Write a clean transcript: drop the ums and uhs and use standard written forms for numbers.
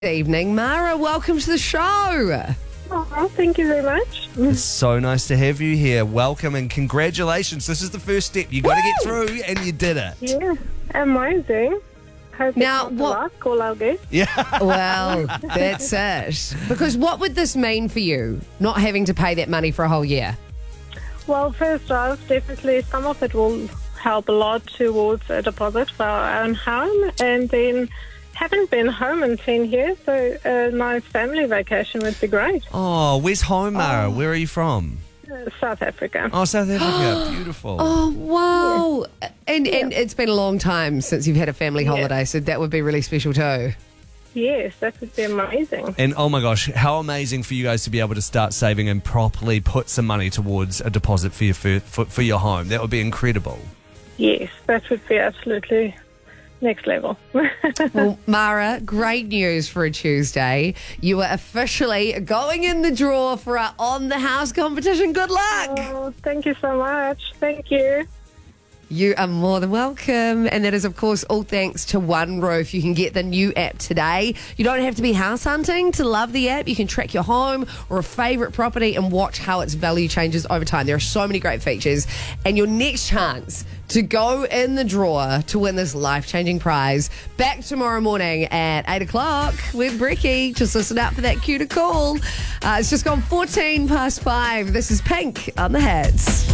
Good evening, Mara. Welcome to the show. Oh, thank you very much. It's so nice to have you here. Welcome and congratulations. This is the first step. You got to get through, and you did it. Yeah, amazing. Hope Now, it's not the last call I'll get. Yeah. Well, that's it. Because what would this mean for you, not having to pay that money for a whole year? Well, first off, definitely some of it will help a lot towards a deposit for our own home. And then haven't been home in 10 years, so a nice family vacation would be great. Oh, where's home, Mara? Where are you from? South Africa. Oh, South Africa. Beautiful. Oh, wow. And it's been a long time since you've had a family holiday, so that would be really special too. Yes, that would be amazing. And oh my gosh, how amazing for you guys to be able to start saving and properly put some money towards a deposit for your home. That would be incredible. Yes, that would be absolutely next level. Well, Mara, great news for a Tuesday. You are officially going in the draw for our On the House competition. Good luck. Oh, thank you so much. Thank you. You are more than welcome. And that is, of course, all thanks to One Roof. You can get the new app today. You don't have to be house hunting to love the app. You can track your home or a favourite property and watch how its value changes over time. There are so many great features. And your next chance to go in the draw to win this life-changing prize back tomorrow morning at 8 o'clock with Bricky. Just listen out for that cue to call. It's just gone 14 past 5. This is Pink on the Hits.